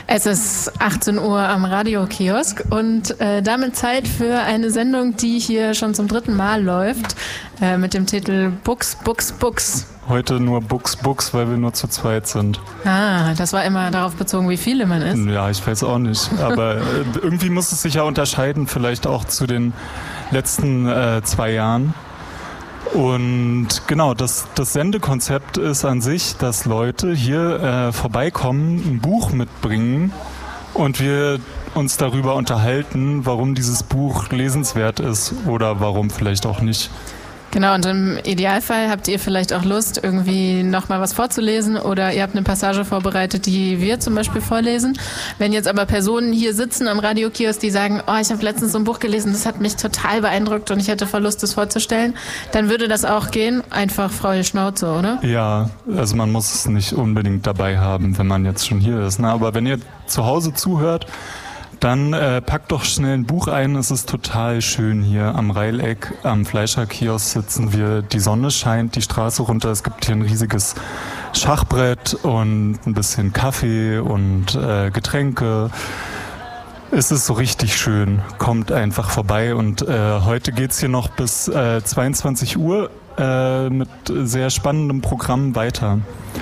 Es ist 18 Uhr am Radiokiosk und damit Zeit für eine Sendung, die hier schon zum 3. Mal läuft, mit dem Titel Books, Books, Books. Heute nur Books, Books, weil wir nur zu zweit sind. Ah, das war immer darauf bezogen, wie viele man ist. Ja, ich weiß auch nicht. Aber irgendwie muss es sich ja unterscheiden, vielleicht auch zu den letzten 2 Jahren. Und genau, das Sendekonzept ist an sich, dass Leute hier vorbeikommen, ein Buch mitbringen und wir uns darüber unterhalten, warum dieses Buch lesenswert ist oder warum vielleicht auch nicht. Genau, und im Idealfall habt ihr vielleicht auch Lust, irgendwie nochmal was vorzulesen oder ihr habt eine Passage vorbereitet, die wir zum Beispiel vorlesen. Wenn jetzt aber Personen hier sitzen am Radiokiosk, die sagen, oh, ich habe letztens so ein Buch gelesen, das hat mich total beeindruckt und ich hätte voll Lust, das vorzustellen, dann würde das auch gehen. Einfach freie Schnauze, oder? Ja, also man muss es nicht unbedingt dabei haben, wenn man jetzt schon hier ist. Ne? Aber wenn ihr zu Hause zuhört, dann packt doch schnell ein Buch ein. Es ist total schön hier am Reileck, am Fleischerkiosk sitzen wir. Die Sonne scheint die Straße runter. Es gibt hier ein riesiges Schachbrett und ein bisschen Kaffee und Getränke. Es ist so richtig schön. Kommt einfach vorbei. Und heute geht's hier noch bis 22 Uhr mit sehr spannendem Programm weiter.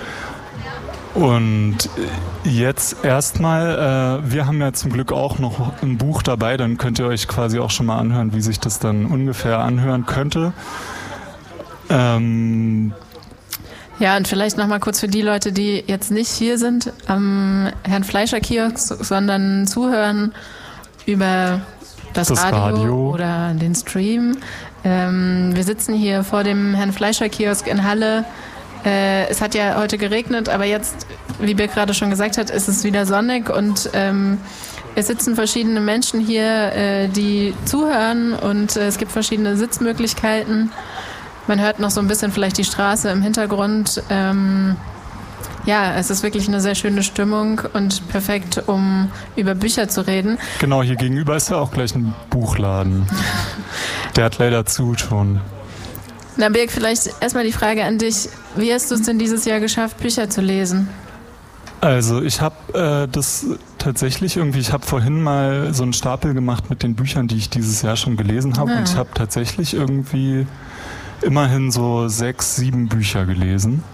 Und jetzt erstmal, wir haben ja zum Glück auch noch ein Buch dabei, dann könnt ihr euch quasi auch schon mal anhören, wie sich das dann ungefähr anhören könnte. Ja, und vielleicht nochmal kurz für die Leute, die jetzt nicht hier sind am Herrn Fleischer-Kiosk, sondern zuhören über das Radio oder den Stream. Wir sitzen hier vor dem Herrn Fleischer-Kiosk in Halle. Es hat ja heute geregnet, aber jetzt, wie Birk gerade schon gesagt hat, ist es wieder sonnig und es sitzen verschiedene Menschen hier, die zuhören und es gibt verschiedene Sitzmöglichkeiten. Man hört noch so ein bisschen vielleicht die Straße im Hintergrund. Ja, es ist wirklich eine sehr schöne Stimmung und perfekt, um über Bücher zu reden. Genau, hier gegenüber ist ja auch gleich ein Buchladen. Der hat leider zu schon. Na Birk, vielleicht erstmal die Frage an dich. Wie hast du es denn dieses Jahr geschafft, Bücher zu lesen? Also ich habe das tatsächlich irgendwie, ich habe vorhin mal so einen Stapel gemacht mit den Büchern, die ich dieses Jahr schon gelesen habe. Und ich habe tatsächlich irgendwie immerhin so 6, 7 Bücher gelesen.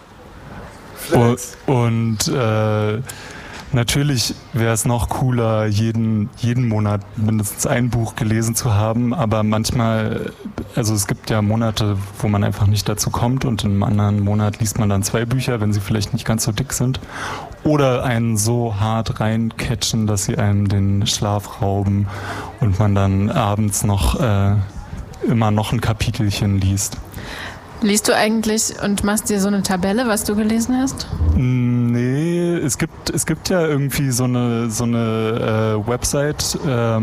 Und natürlich wäre es noch cooler, jeden Monat mindestens ein Buch gelesen zu haben, aber manchmal, also es gibt ja Monate, wo man einfach nicht dazu kommt und in einem anderen Monat liest man dann 2 Bücher, wenn sie vielleicht nicht ganz so dick sind oder einen so hart reincatchen, dass sie einem den Schlaf rauben und man dann abends noch immer noch ein Kapitelchen liest. Liest du eigentlich und machst dir so eine Tabelle, was du gelesen hast? Nee, es gibt ja irgendwie so eine Website,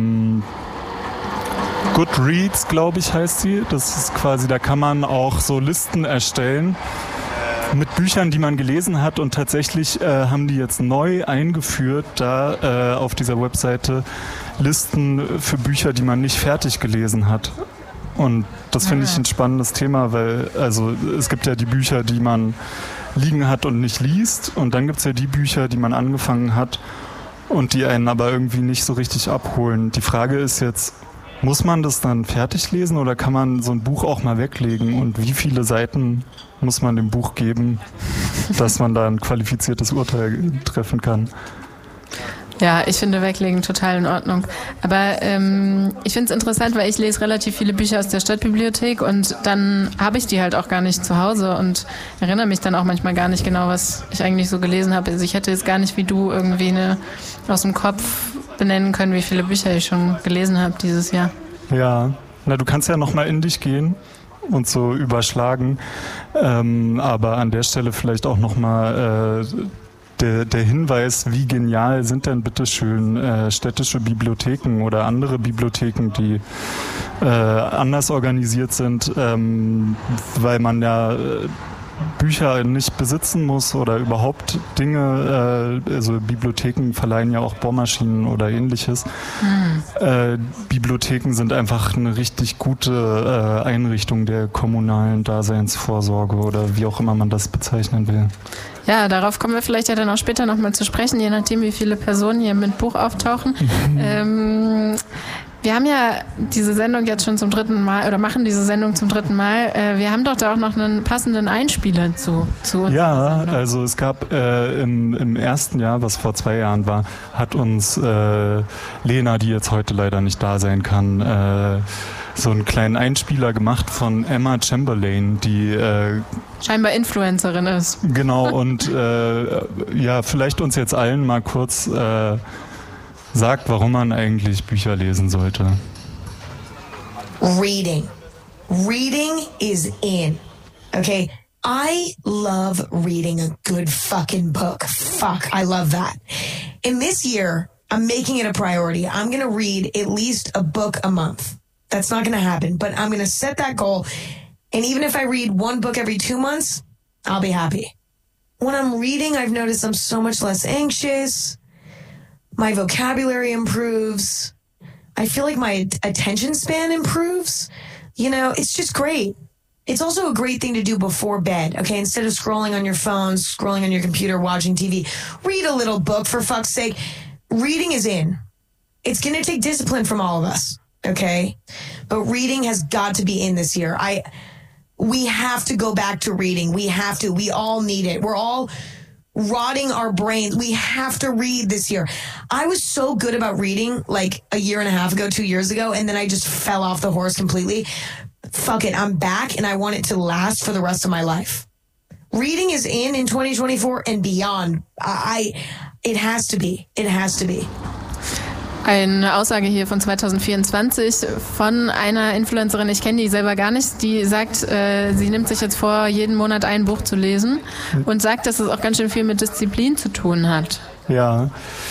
Goodreads, glaube ich, heißt sie. Das ist quasi, da kann man auch so Listen erstellen mit Büchern, die man gelesen hat und tatsächlich haben die jetzt neu eingeführt, da auf dieser Webseite Listen für Bücher, die man nicht fertig gelesen hat. Und das finde ich ein spannendes Thema, weil also es gibt ja die Bücher, die man liegen hat und nicht liest und dann gibt es ja die Bücher, die man angefangen hat und die einen aber irgendwie nicht so richtig abholen. Die Frage ist jetzt, muss man das dann fertig lesen oder kann man so ein Buch auch mal weglegen und wie viele Seiten muss man dem Buch geben, dass man da ein qualifiziertes Urteil treffen kann? Ja, ich finde Weglegen total in Ordnung. Aber ich finde es interessant, weil ich lese relativ viele Bücher aus der Stadtbibliothek und dann habe ich die halt auch gar nicht zu Hause und erinnere mich dann auch manchmal gar nicht genau, was ich eigentlich so gelesen habe. Also ich hätte jetzt gar nicht wie du irgendwie aus dem Kopf benennen können, wie viele Bücher ich schon gelesen habe dieses Jahr. Ja, na du kannst ja nochmal in dich gehen und so überschlagen. Aber an der Stelle vielleicht auch nochmal der Hinweis, wie genial sind denn bitteschön städtische Bibliotheken oder andere Bibliotheken, die anders organisiert sind, weil man ja Bücher nicht besitzen muss oder überhaupt Dinge, also Bibliotheken verleihen ja auch Bohrmaschinen oder ähnliches. Bibliotheken sind einfach eine richtig gute Einrichtung der kommunalen Daseinsvorsorge oder wie auch immer man das bezeichnen will. Ja, darauf kommen wir vielleicht ja dann auch später nochmal zu sprechen, je nachdem, wie viele Personen hier mit Buch auftauchen. Wir haben ja diese Sendung jetzt schon zum 3. Mal oder machen diese Sendung zum 3. Mal. Wir haben doch da auch noch einen passenden Einspieler zu uns. Ja, also es gab im ersten Jahr, was vor 2 Jahren war, hat uns Lena, die jetzt heute leider nicht da sein kann, so einen kleinen Einspieler gemacht von Emma Chamberlain, die scheinbar Influencerin ist. Genau, und ja, vielleicht uns jetzt allen mal kurz sagt, warum man eigentlich Bücher lesen sollte. Reading. Reading is in. Okay? I love reading a good fucking book. Fuck, I love that. In this year, I'm making it a priority. I'm going to read at least a book a month. That's not going to happen, but I'm going to set that goal. And even if I read one book every 2 months, I'll be happy. When I'm reading, I've noticed I'm so much less anxious. My vocabulary improves. I feel like my attention span improves. You know, it's just great. It's also a great thing to do before bed, okay? Instead of scrolling on your phone, scrolling on your computer, watching TV, read a little book, for fuck's sake. Reading is in. It's going to take discipline from all of us, okay? But reading has got to be in this year. We have to go back to reading. We have to. We all need it. We're all rotting our brains. We have to read this year. I was so good about reading like a year and a half ago, 2 years ago, and then I just fell off the horse completely. Fuck it. I'm back and I want it to last for the rest of my life. Reading is in 2024 and beyond. It has to be. It has to be. Eine Aussage hier von 2024 von einer Influencerin, ich kenne die selber gar nicht, die sagt, sie nimmt sich jetzt vor, jeden Monat ein Buch zu lesen und sagt, dass es auch ganz schön viel mit Disziplin zu tun hat. Ja,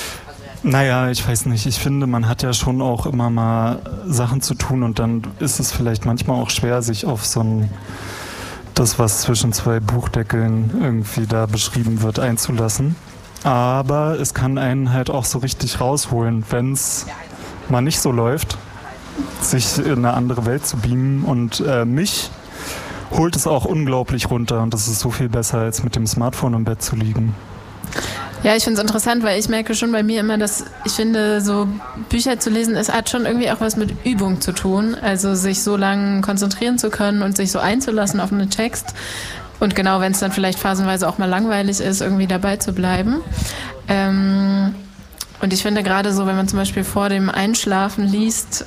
naja, ich weiß nicht, ich finde, man hat ja schon auch immer mal Sachen zu tun und dann ist es vielleicht manchmal auch schwer, sich auf so das, was zwischen 2 Buchdeckeln irgendwie da beschrieben wird, einzulassen. Aber es kann einen halt auch so richtig rausholen, wenn es mal nicht so läuft, sich in eine andere Welt zu beamen. Und mich holt es auch unglaublich runter und das ist so viel besser, als mit dem Smartphone im Bett zu liegen. Ja, ich finde es interessant, weil ich merke schon bei mir immer, dass ich finde, so Bücher zu lesen, es hat schon irgendwie auch was mit Übung zu tun. Also sich so lange konzentrieren zu können und sich so einzulassen auf einen Text. Und genau, wenn es dann vielleicht phasenweise auch mal langweilig ist, irgendwie dabei zu bleiben. Und ich finde gerade so, wenn man zum Beispiel vor dem Einschlafen liest,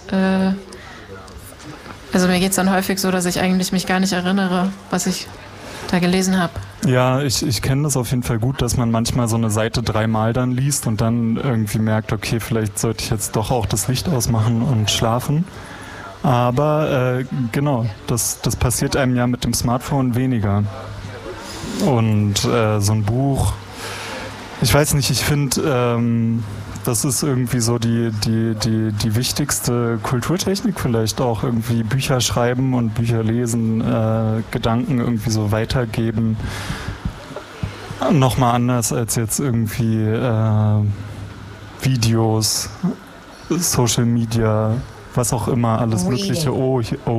also mir geht es dann häufig so, dass ich eigentlich mich gar nicht erinnere, was ich da gelesen habe. Ja, ich kenne das auf jeden Fall gut, dass man manchmal so eine Seite 3-mal dann liest und dann irgendwie merkt, okay, vielleicht sollte ich jetzt doch auch das Licht ausmachen und schlafen. Aber genau, das passiert einem ja mit dem Smartphone weniger. Und so ein Buch, ich weiß nicht, ich finde, das ist irgendwie so die wichtigste Kulturtechnik vielleicht auch, irgendwie Bücher schreiben und Bücher lesen, Gedanken irgendwie so weitergeben. Nochmal anders als jetzt irgendwie Videos, Social Media, was auch immer, alles Mögliche. Oh.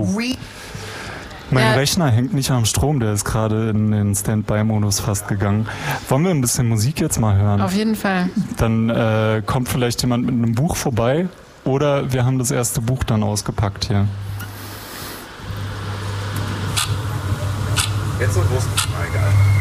Mein Rechner hängt nicht am Strom, der ist gerade in den Standby-Modus fast gegangen. Wollen wir ein bisschen Musik jetzt mal hören? Auf jeden Fall. Dann kommt vielleicht jemand mit einem Buch vorbei oder wir haben das erste Buch dann ausgepackt hier. Jetzt und los. Egal.